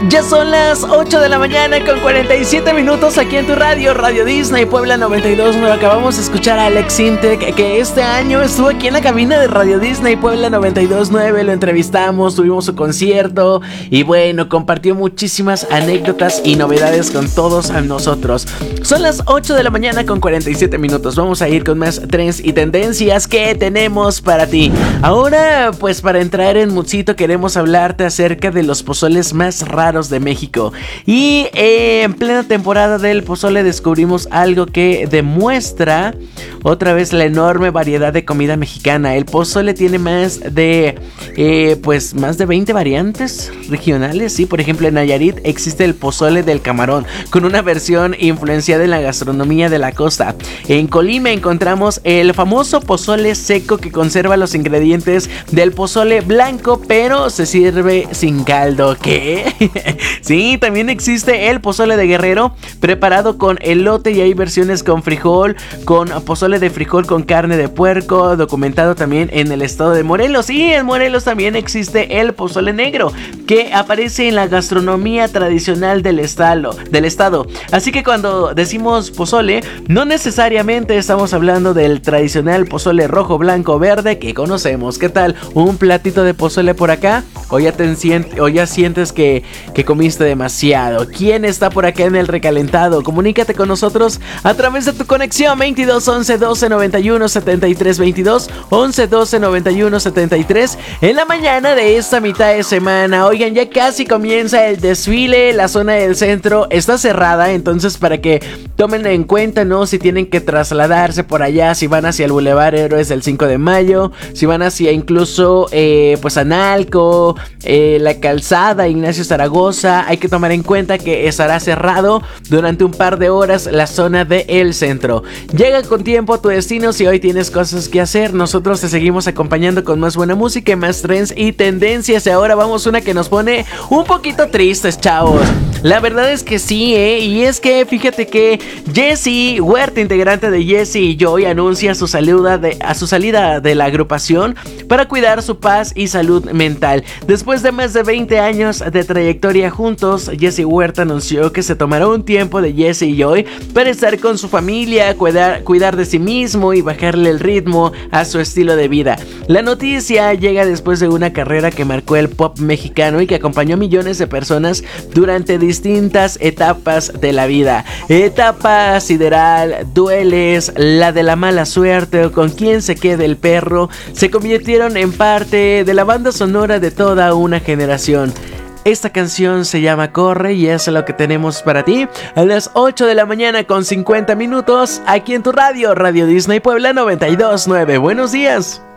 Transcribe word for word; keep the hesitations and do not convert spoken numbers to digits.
Ya son las ocho de la mañana con cuarenta y siete minutos aquí en tu radio, Radio Disney Puebla noventa y dos punto nueve. Acabamos de escuchar a Alex Sintek, que este año estuvo aquí en la cabina de Radio Disney Puebla noventa y dos punto nueve. Lo entrevistamos, tuvimos su concierto y bueno, compartió muchísimas anécdotas y novedades con todos nosotros. Son las ocho de la mañana con cuarenta y siete minutos. Vamos a ir con más trends y tendencias que tenemos para ti. Ahora, pues para entrar en moodcito, queremos hablarte acerca de los pozoles más raros de México. Y eh, en plena temporada del pozole descubrimos algo que demuestra otra vez la enorme variedad de comida mexicana. El pozole tiene más de eh, pues más de veinte variantes regionales, ¿sí? Por ejemplo, en Nayarit existe el pozole del camarón, con una versión influenciada en la gastronomía de la costa. En Colima encontramos el famoso pozole seco, que conserva los ingredientes del pozole blanco, pero se sirve sin caldo. ¿Qué? Sí, también existe el pozole de Guerrero, preparado con elote, y hay versiones con frijol, con pozole de frijol con carne de puerco, documentado también en el estado de Morelos. Y en Morelos también existe el pozole negro, que aparece en la gastronomía tradicional del estado, del estado. Así que cuando decimos pozole, no necesariamente estamos hablando del tradicional pozole rojo, blanco, verde que conocemos. ¿Qué tal? ¿Un platito de pozole por acá? ¿O ya, te sientes, o ya sientes que que comiste demasiado? ¿Quién está por acá en el recalentado? Comunícate con nosotros a través de tu conexión veintidós once doce noventa y uno setenta y tres, veintidós once doce noventa y uno setenta y tres en la mañana de esta mitad de semana. Oigan, ya casi comienza el desfile. La zona del centro está cerrada, entonces para que tomen en cuenta, ¿no? Si tienen que trasladarse por allá, si van hacia el Boulevard Héroes del cinco de mayo, si van hacia incluso eh, pues Analco, eh, la calzada Ignacio Zaragoza, hay que tomar en cuenta que estará cerrado durante un par de horas la zona del centro. Llega con tiempo a tu destino si hoy tienes cosas que hacer. Nosotros te seguimos acompañando con más buena música, más trends y tendencias. Y ahora vamos a una que nos pone un poquito tristes, chavos. La verdad es que sí, ¿eh? Y es que fíjate que Jessie Huerta, integrante de Jessie y Joy, anuncia su salida de, a su salida de la agrupación para cuidar su paz y salud mental. Después de más de veinte años de trayectoria juntos, Jessie Huerta anunció que se tomará un tiempo de Jessie y Joy para estar con su familia, cuidar, cuidar de sí mismo y bajarle el ritmo a su estilo de vida. La noticia llega después de una carrera que marcó el pop mexicano y que acompañó a millones de personas durante distintas etapas de la vida. Etapa sideral, dueles, la de la mala suerte o con quién se quede el perro, se convirtieron en parte de la banda sonora de toda una generación. Esta canción se llama Corre y es lo que tenemos para ti a las ocho de la mañana con cincuenta minutos aquí en tu radio, Radio Disney Puebla noventa y dos punto nueve. Buenos días.